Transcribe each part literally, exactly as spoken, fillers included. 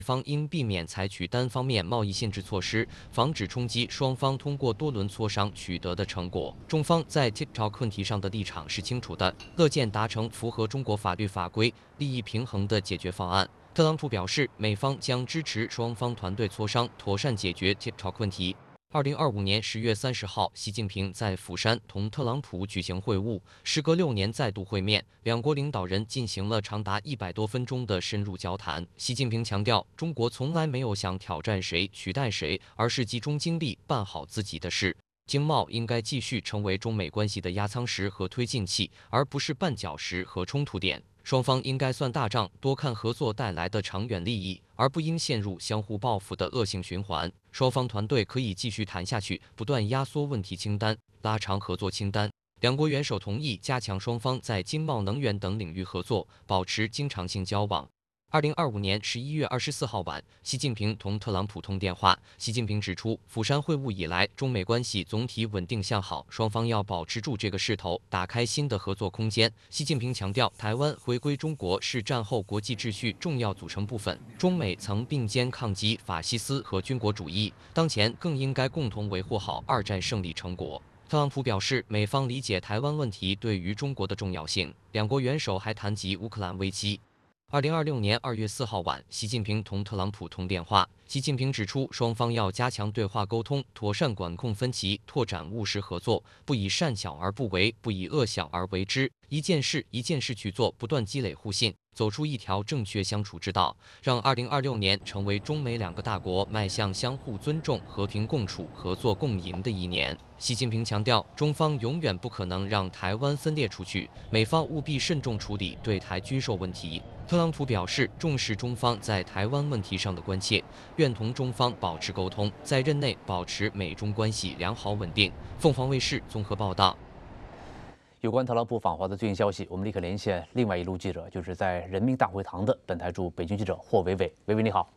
方应避免采取单方面贸易限制措施，防止冲击双方通过多轮磋商取得的成果。中方在 TikTok 问题上的立场是清楚的，乐见达成符合中国法律法规、利益平衡的解决方案。特朗普表示，美方将支持双方团队磋商，妥善解决 TikTok 问题。二零二五年十月三十号，习近平在釜山同特朗普举行会晤，时隔六年再度会面，两国领导人进行了长达一百多分钟的深入交谈。习近平强调，中国从来没有想挑战谁、取代谁，而是集中精力办好自己的事。经贸应该继续成为中美关系的压舱石和推进器，而不是绊脚石和冲突点。双方应该算大账，多看合作带来的长远利益，而不应陷入相互报复的恶性循环。双方团队可以继续谈下去，不断压缩问题清单，拉长合作清单。两国元首同意加强双方在经贸、能源等领域合作，保持经常性交往。二零二五年十一月二十四号晚，习近平同特朗普通电话。习近平指出，釜山会晤以来，中美关系总体稳定向好，双方要保持住这个势头，打开新的合作空间。习近平强调，台湾回归中国是战后国际秩序重要组成部分，中美曾并肩抗击法西斯和军国主义，当前更应该共同维护好二战胜利成果。特朗普表示，美方理解台湾问题对于中国的重要性。两国元首还谈及乌克兰危机。二零二六年二月四号晚，习近平同特朗普通电话。习近平指出，双方要加强对话沟通，妥善管控分歧，拓展务实合作，不以善小而不为，不以恶小而为之，一件事一件事去做，不断积累互信，走出一条正确相处之道，让二零二六年成为中美两个大国迈向相互尊重、和平共处、合作共赢的一年。习近平强调，中方永远不可能让台湾分裂出去，美方务必慎重处理对台军售问题。特朗普表示，重视中方在台湾问题上的关切，愿同中方保持沟通，在任内保持美中关系良好稳定。凤凰卫视综合报道。 有关特朗普访华的最新消息，我们立刻连线另外一路记者，就是在人民大会堂的本台驻北京记者霍伟伟。伟伟你好。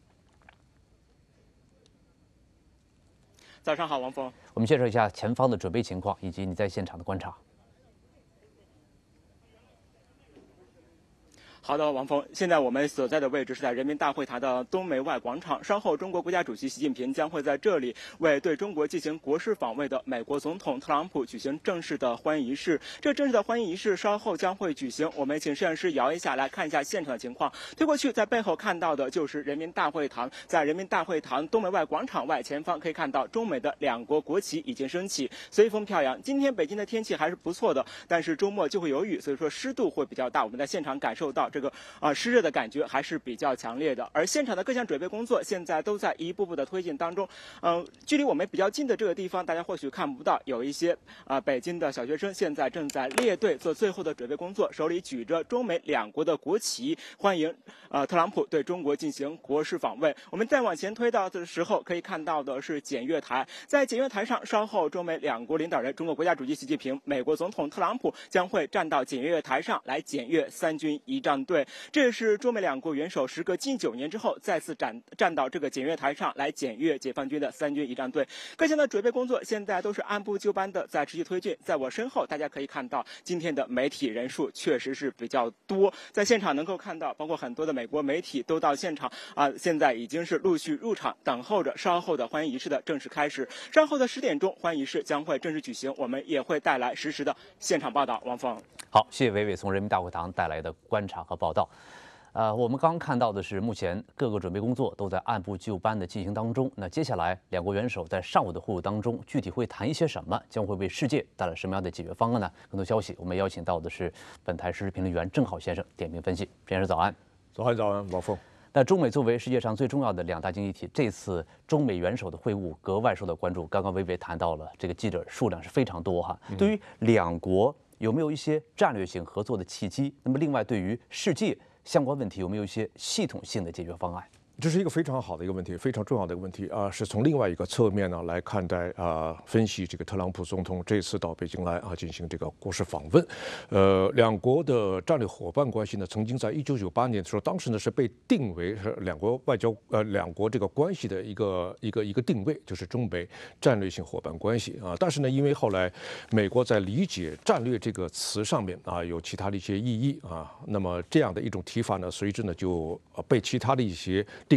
早上好，王峰。 我们介绍一下前方的准备情况，以及你在现场的观察。 好的，王峰，现在我们所在的位置是在人民大会堂的东门外广场。稍后，中国国家主席习近平将会在这里为对中国进行国事访问的美国总统特朗普举行正式的欢迎仪式。这正式的欢迎仪式稍后将会举行。我们请摄像师摇一下，来看一下现场的情况。推过去，在背后看到的就是人民大会堂。在人民大会堂东门外广场外前方，可以看到中美的两国国旗已经升起，随风飘扬。今天北京的天气还是不错的，但是周末就会有雨，所以说湿度会比较大。我们在现场感受到这个啊、呃、湿热的感觉还是比较强烈的。而现场的各项准备工作现在都在一步步的推进当中。嗯、呃，距离我们比较近的这个地方，大家或许看不到，有一些啊、呃、北京的小学生现在正在列队做最后的准备工作，手里举着中美两国的国旗，欢迎呃特朗普对中国进行国事访问。我们再往前推到的时候，可以看到的是检阅台，在检阅台上，稍后中美两国领导人，中国国家主席习近平、美国总统特朗普将会站到检阅台上来检阅三军仪仗队。这是中美两国元首时隔近九年之后再次站站到这个检阅台上来检阅解放军的三军仪仗队。各项的准备工作现在都是按部就班的在持续推进。在我身后，大家可以看到今天的媒体人数确实是比较多，在现场能够看到，包括很多的美国媒体都到现场啊、呃，现在已经是陆续入场，等候着稍后的欢迎仪式的正式开始。稍后的十点钟，欢迎仪式将会正式举行，我们也会带来实时的现场报道。王峰， 好，谢谢伟伟从人民大会堂带来的观察和报道。呃，我们刚刚看到的是，目前各个准备工作都在按部就班的进行当中。那接下来，两国元首在上午的会晤当中，具体会谈一些什么？将会为世界带来什么样的解决方案呢？更多消息，我们邀请到的是本台时事评论员郑浩先生点评分析。先生早安。 早安，早安，王峰。 那中美作为世界上最重要的两大经济体，这次中美元首的会晤格外受到关注。刚刚微微谈到了这个记者数量是非常多哈。嗯、对于两国有没有一些战略性合作的契机？那么另外对于世界相关问题有没有一些系统性的解决方案？ 这是一个非常好的一个问题，非常重要的一个问题啊、呃，是从另外一个侧面呢来看待啊、呃，分析这个特朗普总统这次到北京来啊进行这个国事访问，呃，两国的战略伙伴关系呢，曾经在一九九八年的时候，当时呢是被定为是两国外交呃两国这个关系的一个一个一个定位，就是中美战略性伙伴关系啊。但是呢，因为后来美国在理解战略这个词上面啊有其他的一些意义啊，那么这样的一种提法呢，随之呢就被其他的一些